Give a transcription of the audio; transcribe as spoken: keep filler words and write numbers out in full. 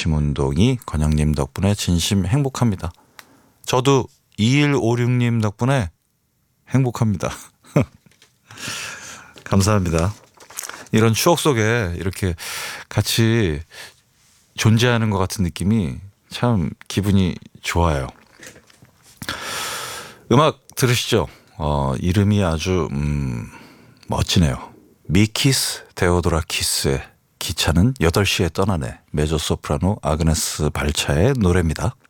아침 운동이 건영님 덕분에 진심 행복합니다. 저도 이일오육 님 덕분에 행복합니다. 감사합니다. 이런 추억 속에 이렇게 같이 존재하는 것 같은 느낌이 참 기분이 좋아요. 음악 들으시죠? 어, 이름이 아주 음, 멋지네요. 미키스 데오도라키스의 기차는 여덟 시에 떠나네. 메조소프라노 아그네스 발차의 노래입니다.